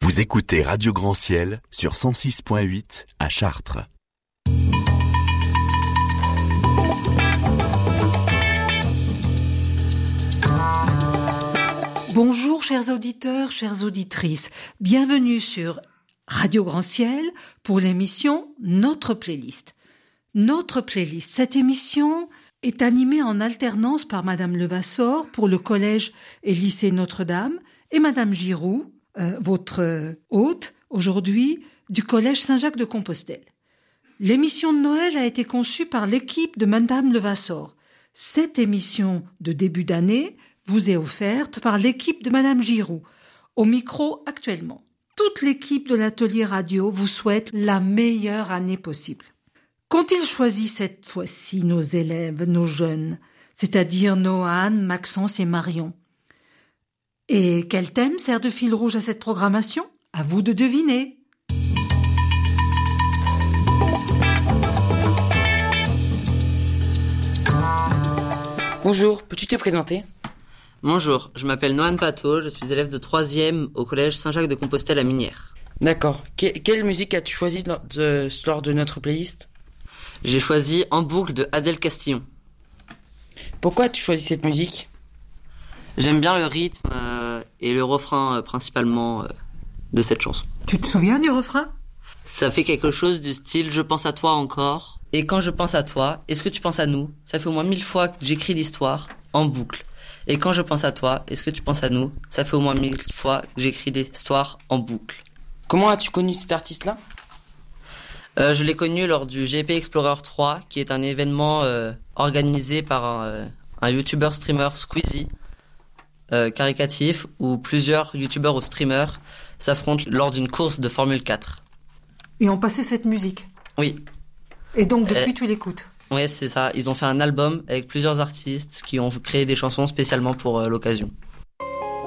Vous écoutez Radio Grand Ciel sur 106.8 à Chartres. Bonjour chers auditeurs, chères auditrices, bienvenue sur Radio Grand Ciel pour l'émission Notre Playlist. Notre Playlist, cette émission est animée en alternance par Madame Levasseur pour le collège et lycée Notre-Dame et Madame Giroux, votre hôte aujourd'hui du collège Saint-Jacques de Compostelle. L'émission de Noël a été conçue par l'équipe de Madame Levasseur. Cette émission de début d'année vous est offerte par l'équipe de Madame Giroux. Au micro actuellement, toute l'équipe de l'atelier radio vous souhaite la meilleure année possible. Qu'ont-ils choisi cette fois-ci nos élèves, nos jeunes, c'est-à-dire Noan, Maxence et Marion? Et quel thème sert de fil rouge à cette programmation? À vous de deviner. Bonjour, peux-tu te présenter? Bonjour, je m'appelle Noan Pato, je suis élève de 3e au collège Saint-Jacques de Compostelle à Minières. D'accord. Quelle musique as-tu choisi lors de notre playlist? J'ai choisi En boucle de Adèle Castillon. Pourquoi as-tu choisi cette musique? J'aime bien le rythme et le refrain principalement de cette chanson. Tu te souviens du refrain? Ça fait quelque chose du style « Je pense à toi encore ». Et quand je pense à toi, est-ce que tu penses à nous? Ça fait au moins 1000 fois que j'écris l'histoire en boucle. Et quand je pense à toi, est-ce que tu penses à nous? Ça fait au moins 1000 fois que j'écris l'histoire en boucle. Comment as-tu connu cet artiste-là? Je l'ai connu lors du GP Explorer 3, qui est un événement organisé par un YouTuber streamer Squeezie, caricatif, où plusieurs YouTubers ou streamers s'affrontent lors d'une course de Formule 4. Et on passait cette musique. Oui. Et donc depuis tu l'écoutes? Oui, c'est ça. Ils ont fait un album avec plusieurs artistes qui ont créé des chansons spécialement pour l'occasion.